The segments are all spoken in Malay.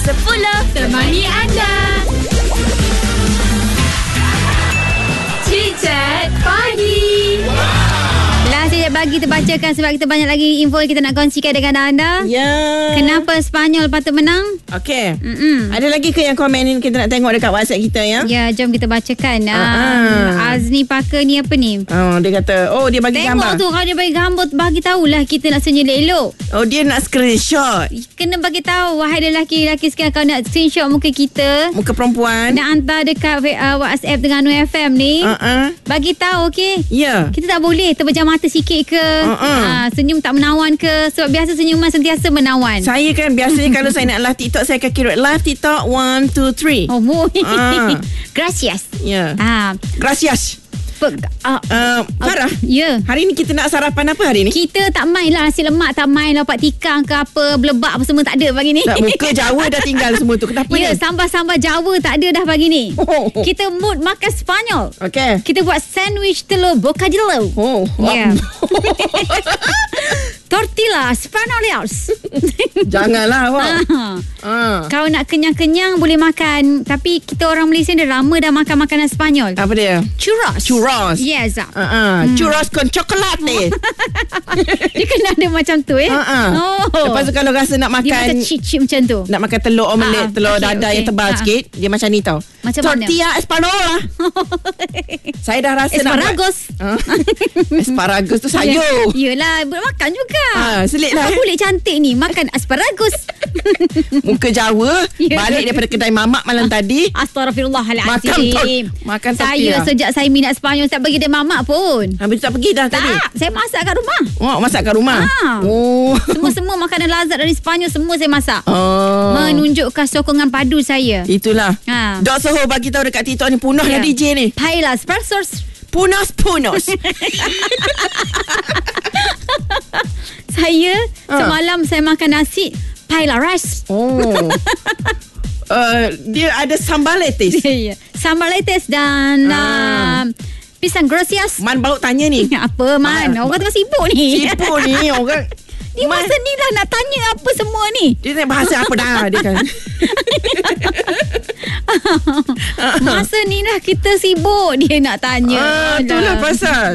Temani anda. Chit-chat pagi. Sejak pagi terbacakan sebab kita banyak lagi info yang kita nak kongsikan dengan anda. Ya. Kenapa Sepanyol patut menang? Okey. Ada lagi ke yang komen ni kita nak tengok dekat WhatsApp kita ya? Ya, jom kita bacakan. Azni Parker ni apa ni? Dia kata, dia bagi Tengok gambar. tu, kalau dia bagi gambar, bagi tahulah kita nak senyum elok. Dia nak screenshot Kena bagi tahu, wahai lelaki-lelaki sekarang, kalau nak screenshot muka kita, muka perempuan. nak hantar dekat WhatsApp dengan Anu FM ni, bagi tahu, okey? Ya. Kita tak boleh terpejam mata sikit ke, senyum tak menawan ke, sebab biasa senyuman sentiasa menawan. Saya kan biasanya kalau saya nak live TikTok, saya akan kira live TikTok 1, 2, 3. Oh, gracias. Ya. Gracias. Farah, ya. hari ni kita nak sarapan apa hari ni? Kita tak main lah nasi lemak, tak main lapak tikang ke apa, belebak apa semua tak ada pagi ni. Tak, muka Jawa dah tinggal semua tu. Kenapa Ya, ni? sambal-sambal Jawa tak ada dah pagi ni. Kita mood makan Sepanyol. Okey. Kita buat sandwich telur bocadillo. Ya. Tortilla Spaniels. Janganlah awak. Kalau nak kenyang-kenyang boleh makan. Tapi kita orang Malaysia dah lama dah makan makanan Sepanyol. Apa dia? Churros. Yes. Churros con chocolate. Dia kena ada macam tu Lepas tu kalau rasa nak makan, dia macam chip-chip macam tu. nak makan telur omelette, telur dadar yang tebal sikit, dia macam ni tau. Macam Tortilla Espanola. Saya dah rasa Asparagus. nak Asparagus tu sayur. Yelah, boleh makan juga. Selit lah. Kulit cantik ni makan asparagus. Muka Jawa. Ya. Balik daripada kedai mamak malam tadi. Astaghfirullahalazim. Makan Saya tortilla. sejak saya minat Sepanyol, tak pergi kedai mamak pun. Habis tu tak pergi dah tadi. Tak, saya masak kat rumah. Masak kat rumah. Semua makanan lazat dari Sepanyol semua saya masak. Menunjukkan sokongan padu saya. Itulah. Dok Soho bagi tahu dekat TikTok ni punah dah DJ ni. Paella Sparsos. Punos. Saya semalam saya makan nasi paella rice. Dia ada sambal letis. Sambal letes dan pisang grosias. Man baru tanya ni. Apa Man? Orang tengah sibuk ni. Sibuk ni orang. Dia masa ni lah nak tanya apa semua ni. Dia tanya bahasa apa dah dia kan. Masa ni dah kita sibuk, dia nak tanya. Itulah pasal.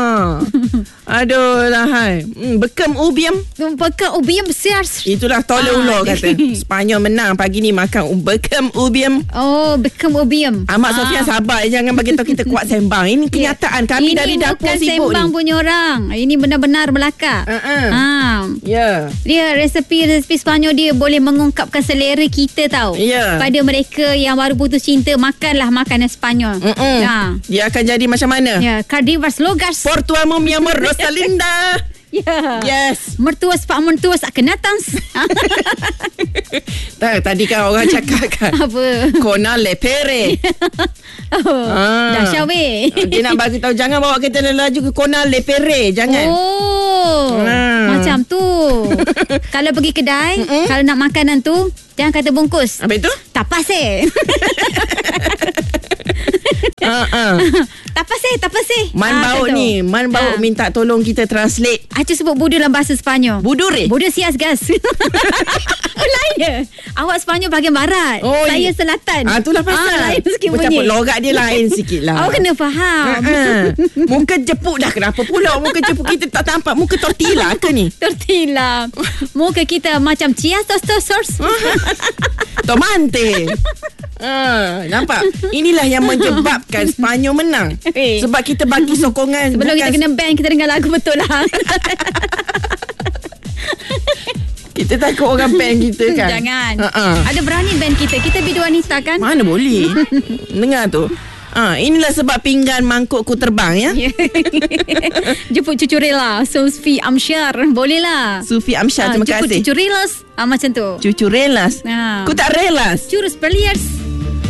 Aduh lah hai. Bekam ubiam. Bekam ubiam besar. Itulah tolak ular kata. Sepanyol menang pagi ni makan bekam ubiam. Bekam ubiam. Ahmad Sofian sabar, jangan bagi tahu kita kuat sembang. Ini kenyataan kami dari dapur sibuk ni. Ini bukan sembang punya orang. Ini benar-benar belaka. Ya. Dia resepi Sepanyol dia boleh mengungkapkan selera kita tahu. Pada mereka yang baru putus cinta, makanlah makanan Sepanyol. Dia akan jadi macam mana? Cardivas logas. Por tu amo mi amor Rosalinda. Yes. Mertua sepak mertua akan datang. Tadi kan orang cakap kan apa? Kona lepere. Dahsyat weh. Dia nak bagi tahu jangan bawa kereta laju ke Kona lepere. Jangan. Macam tu. Kalau pergi kedai, kalau nak makanan tu, jangan kata bungkus. Apa itu? Tapas Tapas Man bau ni. Man bau minta tolong kita translate. Acu sebut budu dalam bahasa Sepanyol. Budure. Budu sias gas. Lain je. Awak Sepanyol bahagian barat. Saya selatan. Itulah pasal. Lain sikit macam bunyi. logat dia lain sikit lah. Awak kena faham. Muka jepuk dah. Kenapa pula muka jepuk kita tak tampak? Muka tortilla ke ni? Tortilla. Muka kita macam chia sos. Tomante. Nampak? Inilah yang menyebabkan Sepanyol menang. Sebab kita bagi sokongan. Sebelum kita kena ban, kita dengar lagu betul lah. Kita takut orang ban kita kan. Jangan. Ada berani ban kita. Kita bidu wanita kan. Mana boleh. Dengar tu. Inilah sebab pinggan mangkukku terbang ya. Jemput cucu Rela Sufi Amsyar. Boleh lah. Sufi Amsyar, terima kasih. Jemput cucu Relas. Macam tu. Cucu relas. Ku tak relas. Curus Perliers.